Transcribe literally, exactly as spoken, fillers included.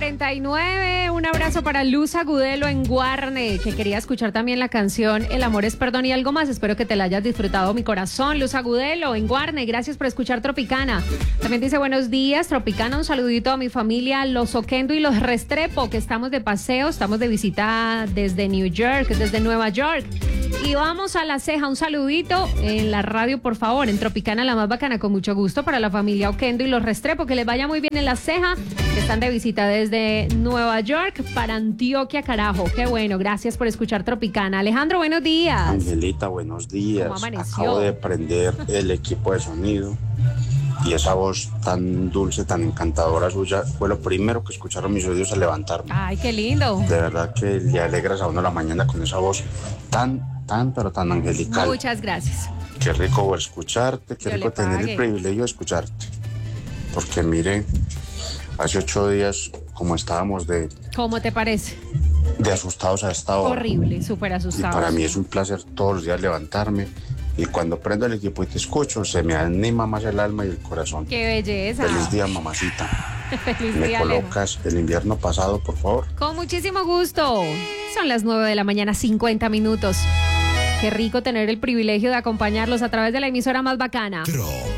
cuarenta y nueve, un abrazo para Luz Agudelo en Guarne, que quería escuchar también la canción El amor es perdón y algo más. Espero que te la hayas disfrutado, mi corazón. Luz Agudelo en Guarne, gracias por escuchar Tropicana. También dice buenos días, Tropicana, un saludito a mi familia, los Oquendo y los Restrepo, que estamos de paseo, estamos de visita desde New York, desde Nueva York. Y vamos a La Ceja, un saludito en la radio, por favor, en Tropicana, la más bacana, con mucho gusto para la familia Oquendo y los Restrepo, que les vaya muy bien en La Ceja, que están de visita desde Nueva York para Antioquia, carajo. Qué bueno, gracias por escuchar Tropicana. Alejandro, buenos días. Angelita, buenos días. ¿Cómo amaneció? Acabo de prender el equipo de sonido y esa voz tan dulce, tan encantadora suya, fue lo primero que escucharon mis oídos al levantarme. Ay, qué lindo. De verdad que le alegras a uno la mañana con esa voz tan, tan, pero tan angelical. Muchas gracias. Qué rico escucharte, qué Yo rico le tener pague. el privilegio de escucharte. Porque mire, hace ocho días, como estábamos de, ¿Cómo te parece? de asustados a esta hora. Horrible, súper Y asustado. para mí es un placer todos los días levantarme. Y cuando prendo el equipo y te escucho, se me anima más el alma y el corazón. Qué belleza. Feliz día, mamacita. Feliz ¿Me día, Alejo. colocas el invierno pasado, por favor? Con muchísimo gusto. Son las nueve de la mañana, cincuenta minutos. Qué rico tener el privilegio de acompañarlos a través de la emisora más bacana. Tro.